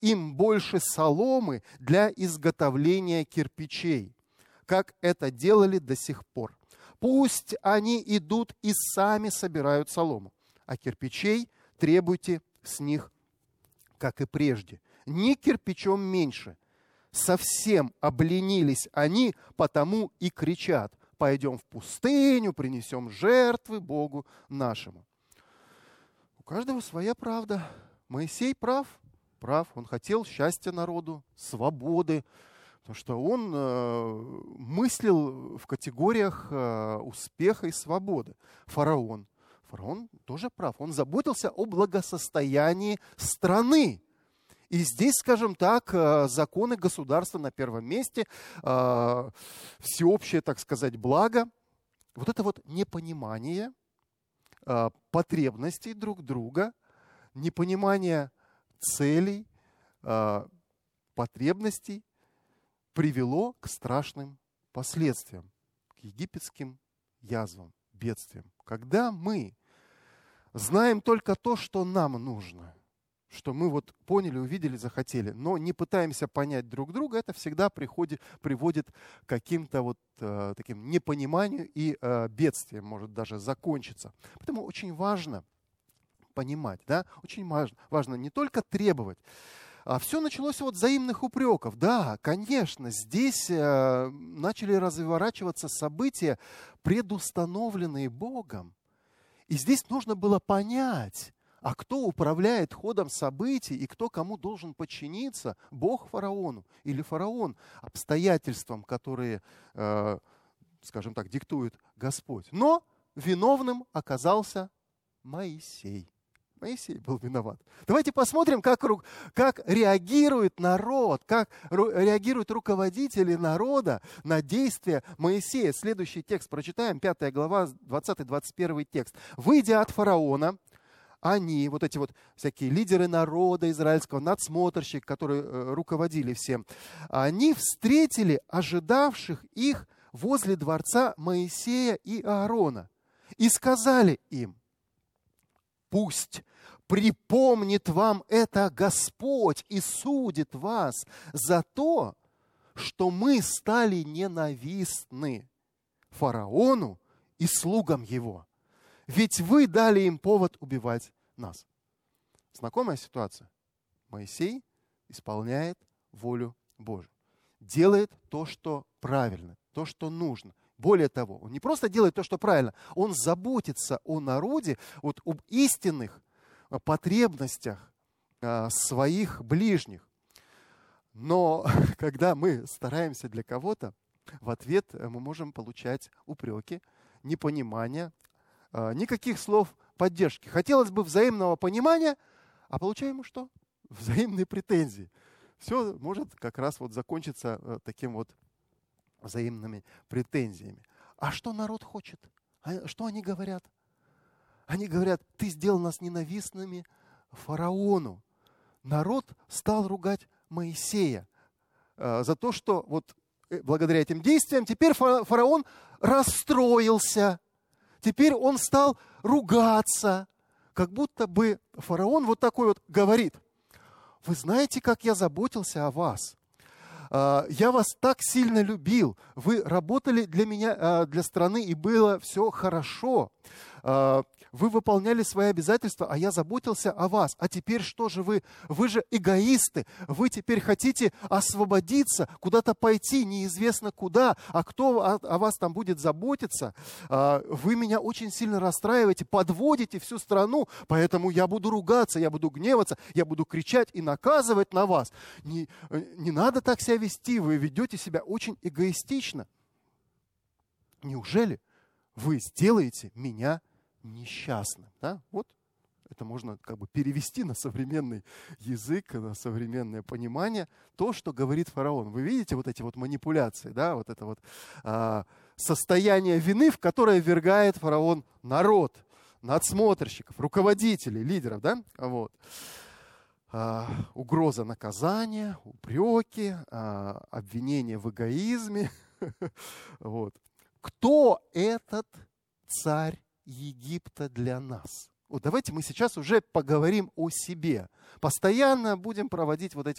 им больше соломы для изготовления кирпичей, как это делали до сих пор. Пусть они идут и сами собирают солому, а кирпичей требуйте с них, как и прежде. Ни кирпичом меньше. Совсем обленились они, потому и кричат: пойдем в пустыню, принесем жертвы Богу нашему. У каждого своя правда. Моисей прав. Он хотел счастья народу, свободы, потому что он мыслил в категориях успеха и свободы. Фараон тоже прав. Он заботился о благосостоянии страны. И здесь, скажем так, законы государства на первом месте, всеобщее, так сказать, благо. Вот это вот непонимание потребностей друг друга, непонимание целей, потребностей привело к страшным последствиям, к египетским язвам, бедствиям. Когда мы знаем только то, что нам нужно, что мы вот поняли, увидели, захотели, но не пытаемся понять друг друга, это всегда приводит к каким-то вот таким непониманию и бедствием может даже закончиться. Поэтому очень важно понимать, да, очень важно не только требовать. Все началось вот с взаимных упреков. Да, конечно, здесь начали разворачиваться события, предустановленные Богом. И здесь нужно было понять, а кто управляет ходом событий и кто кому должен подчиниться, Бог фараону или фараон обстоятельствам, которые, скажем так, диктует Господь. Но виновным оказался Моисей. Моисей был виноват. Давайте посмотрим, как реагирует народ, как реагируют руководители народа на действия Моисея. Следующий текст прочитаем, 5 глава, 20-21 текст. «Выйдя от фараона, они, вот эти вот всякие лидеры народа израильского, надсмотрщики, которые руководили всем, они встретили ожидавших их возле дворца Моисея и Аарона и сказали им: пусть припомнит вам это Господь и судит вас за то, что мы стали ненавистны фараону и слугам его. Ведь вы дали им повод убивать нас». Знакомая ситуация? Моисей исполняет волю Божию. Делает то, что правильно, то, что нужно. Более того, он не просто делает то, что правильно, он заботится о народе, вот об истинных потребностях своих ближних. Но когда мы стараемся для кого-то, в ответ мы можем получать упреки, непонимание, никаких слов поддержки. Хотелось бы взаимного понимания, а получаем мы что? Взаимные претензии. Все может как раз вот закончиться таким вот взаимными претензиями. А что народ хочет? Что они говорят? Они говорят: ты сделал нас ненавистными фараону. Народ стал ругать Моисея за то, что вот благодаря этим действиям теперь фараон расстроился. Теперь он стал ругаться. Как будто бы фараон вот такой вот говорит: вы знаете, как я заботился о вас? Я вас так сильно любил. Вы работали для меня, для страны, и было все хорошо. Вы выполняли свои обязательства, а я заботился о вас. А теперь что же вы? Вы же эгоисты. Вы теперь хотите освободиться, куда-то пойти, неизвестно куда. А кто о вас там будет заботиться? Вы меня очень сильно расстраиваете, подводите всю страну, поэтому я буду ругаться, я буду гневаться, я буду кричать и наказывать на вас. Не надо так себя вести, вы ведете себя очень эгоистично. Неужели вы сделаете меня несчастным? Да? Вот это можно как бы перевести на современный язык, на современное понимание. То, что говорит фараон. Вы видите вот эти вот манипуляции, да? Вот это вот состояние вины, в которое ввергает фараон народ, надсмотрщиков, руководителей, лидеров. Да? Вот. Угроза наказания, упреки, обвинения в эгоизме. Вот. Кто этот царь Египта для нас? Вот давайте мы сейчас уже поговорим о себе. Постоянно будем проводить вот эти